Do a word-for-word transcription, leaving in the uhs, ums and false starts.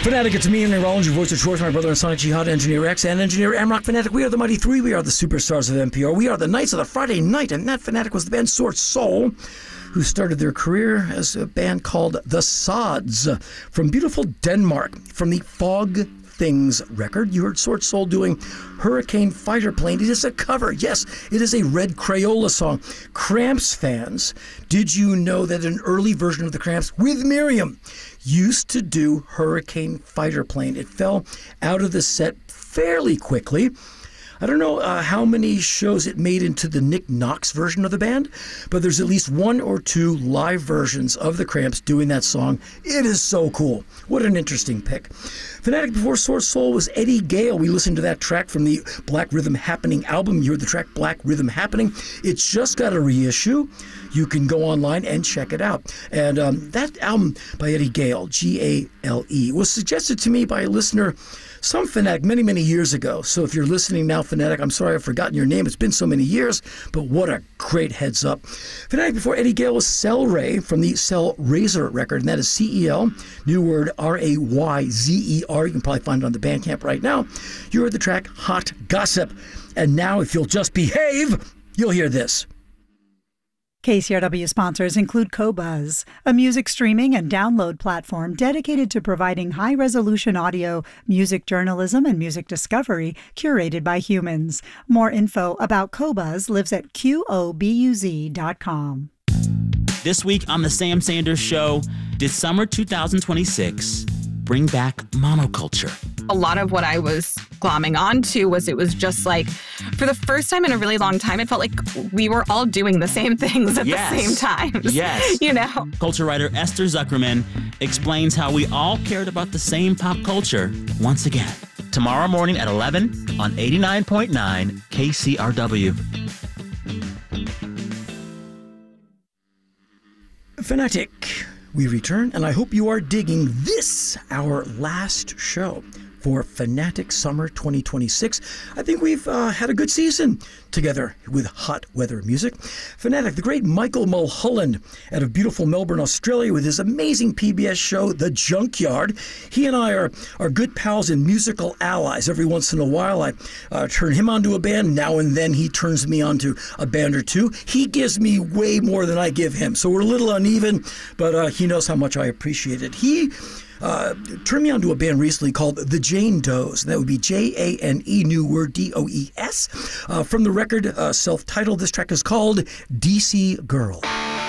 Fanatic, it's me, Henry Rollins, your voice of choice, my brother and Sonic Jihad, Engineer X, and Engineer Amrock. Fanatic, we are the Mighty Three. We are the superstars of N P R. We are the Knights of the Friday Night, and that Fanatic was the band Sword Soul, who started their career as a band called The Sods from beautiful Denmark, from the Fog Things record. You heard Sword Soul doing Hurricane Fighter Plane. It is a cover. Yes, it is a Red Crayola song. Cramps fans, did you know that an early version of the Cramps with Miriam used to do Hurricane Fighter Plane? It fell out of the set fairly quickly. I don't know uh, how many shows it made into the Nick Knox version of the band, but there's at least one or two live versions of the Cramps doing that song. It is so cool. What an interesting pick. Fanatic, before Sword Soul was Eddie Gale. We listened to that track from the Black Rhythm Happening album. You heard the track Black Rhythm Happening. It's just got a reissue. You can go online and check it out. And um, that album by Eddie Gale, G A L E, was suggested to me by a listener, some Fanatic, many, many years ago. So if you're listening now, Fanatic, I'm sorry I've forgotten your name. It's been so many years, but what a great heads up. Fanatic, before Eddie Gale was Cell Ray from the Cell Razor record, and that is C E L, new word R A Y Z E R. You can probably find it on the Bandcamp right now. You heard the track Hot Gossip. And now, if you'll just behave, you'll hear this. K C R W sponsors include Qobuz, a music streaming and download platform dedicated to providing high-resolution audio, music journalism, and music discovery curated by humans. More info about Qobuz lives at Q O B U Z dot com. This week on The Sam Sanders Show, did summer two thousand twenty-six bring back monoculture? A lot of what I was glomming onto was it was just like, for the first time in a really long time, it felt like we were all doing the same things at yes. the same time. Yes. You know? Culture writer Esther Zuckerman explains how we all cared about the same pop culture once again. Tomorrow morning at eleven on eighty-nine point nine K C R W. Fanatic, we return, and I hope you are digging this, our last show for Fanatic Summer twenty twenty-six. I think we've uh, had a good season together with hot weather music. Fanatic, the great Michael Mulholland out of beautiful Melbourne, Australia, with his amazing P B S show, The Junkyard. He and I are, are good pals and musical allies. Every once in a while, I uh, turn him onto a band. Now and then, he turns me onto a band or two. He gives me way more than I give him, so we're a little uneven, but uh, he knows how much I appreciate it. He Uh, turned me onto a band recently called The Jane Does. And that would be J A N E, new word, D O E S. Uh, from the record, uh, self-titled, this track is called D C Girl.